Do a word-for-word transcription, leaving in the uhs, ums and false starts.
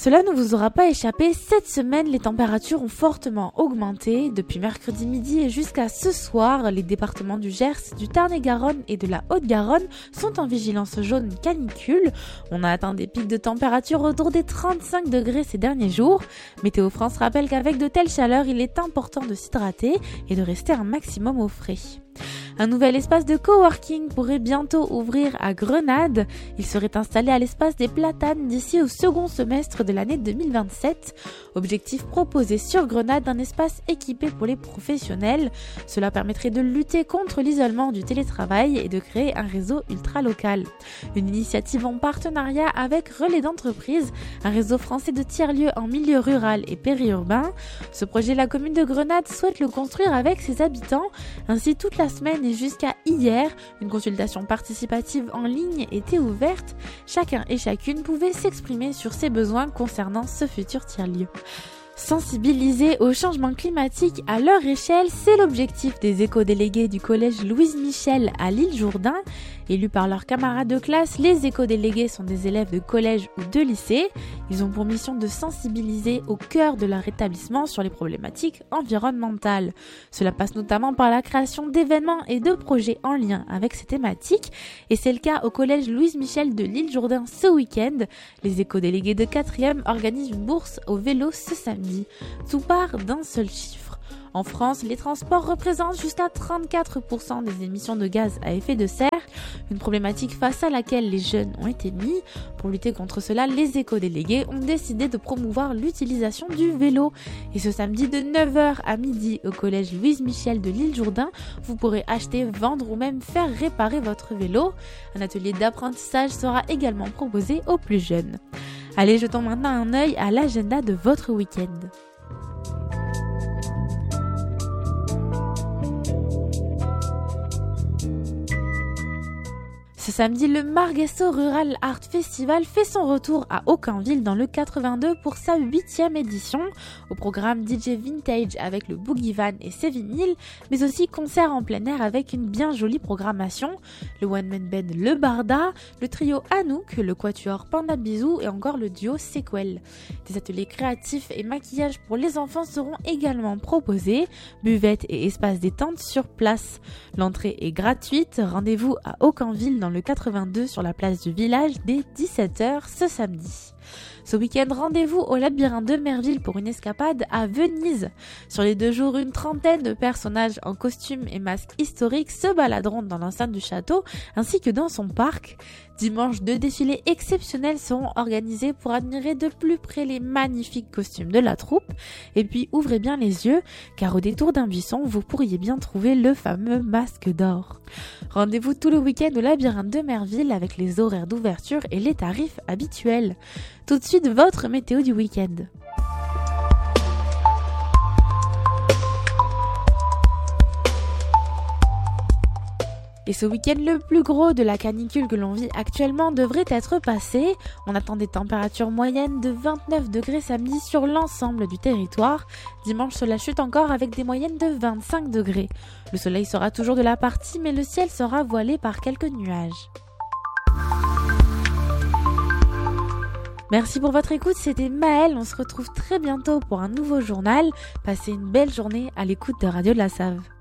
Cela ne vous aura pas échappé, cette semaine, les températures ont fortement augmenté. Depuis mercredi midi et jusqu'à ce soir, les départements du Gers, du Tarn-et-Garonne et de la Haute-Garonne sont en vigilance jaune canicule. On a atteint des pics de température autour des trente-cinq degrés ces derniers jours. Météo France rappelle qu'avec de telles chaleurs, il est important de s'hydrater et de rester un maximum au frais. Un nouvel espace de coworking pourrait bientôt ouvrir à Grenade. Il serait installé à l'espace des Platanes d'ici au second semestre de l'année deux mille vingt-sept. Objectif proposé sur Grenade d'un espace équipé pour les professionnels. Cela permettrait de lutter contre l'isolement du télétravail et de créer un réseau ultra local. Une initiative en partenariat avec Relais d'entreprise, un réseau français de tiers-lieux en milieu rural et périurbain. Ce projet, la commune de Grenade souhaite le construire avec ses habitants. Ainsi, toute la semaine et jusqu'à hier, une consultation participative en ligne était ouverte. Chacun et chacune pouvait s'exprimer sur ses besoins concernant ce futur tiers-lieu. Sensibiliser au changement climatique à leur échelle, c'est l'objectif des éco-délégués du collège Louise Michel à l'Île-Jourdain. Élus par leurs camarades de classe, les éco-délégués sont des élèves de collège ou de lycée. Ils ont pour mission de sensibiliser au cœur de leur établissement sur les problématiques environnementales. Cela passe notamment par la création d'événements et de projets en lien avec ces thématiques. Et c'est le cas au collège Louise Michel de l'Île-Jourdain ce week-end. Les éco-délégués de quatrième organisent une bourse au vélo ce samedi. Tout part d'un seul chiffre. En France, les transports représentent jusqu'à trente-quatre pour cent des émissions de gaz à effet de serre, une problématique face à laquelle les jeunes ont été mis. Pour lutter contre cela, les éco-délégués ont décidé de promouvoir l'utilisation du vélo. Et ce samedi de neuf heures à midi au collège Louise Michel de l'Île-Jourdain, vous pourrez acheter, vendre ou même faire réparer votre vélo. Un atelier d'apprentissage sera également proposé aux plus jeunes. Allez, jetons maintenant un œil à l'agenda de votre week-end. Ce samedi, le Marguesso Rural Art Festival fait son retour à Aucunville dans le quatre-vingt-deux pour sa huitième édition. Au programme D J Vintage avec le Boogie Van et ses vinyles, mais aussi concerts en plein air avec une bien jolie programmation. Le One Man Band Le Barda, le trio Anouk, le quatuor Panda Bisou et encore le duo Sequel. Des ateliers créatifs et maquillage pour les enfants seront également proposés. Buvette et espace détente sur place. L'entrée est gratuite. Rendez-vous à Aucunville dans le quatre-vingt-deux sur la place du village dès dix-sept heures ce samedi. Ce week-end, rendez-vous au labyrinthe de Merville pour une escapade à Venise. Sur les deux jours, une trentaine de personnages en costumes et masques historiques se baladeront dans l'enceinte du château ainsi que dans son parc. Dimanche, deux défilés exceptionnels seront organisés pour admirer de plus près les magnifiques costumes de la troupe. Et puis, ouvrez bien les yeux, car au détour d'un buisson, vous pourriez bien trouver le fameux masque d'or. Rendez-vous tout le week-end au labyrinthe de Merville avec les horaires d'ouverture et les tarifs habituels. Tout de suite, votre météo du week-end. Et ce week-end, le plus gros de la canicule que l'on vit actuellement devrait être passé. On attend des températures moyennes de vingt-neuf degrés samedi sur l'ensemble du territoire. Dimanche, cela chute encore avec des moyennes de vingt-cinq degrés. Le soleil sera toujours de la partie, mais le ciel sera voilé par quelques nuages. Merci pour votre écoute, c'était Maëlle. On se retrouve très bientôt pour un nouveau journal. Passez une belle journée à l'écoute de Radio de la Save.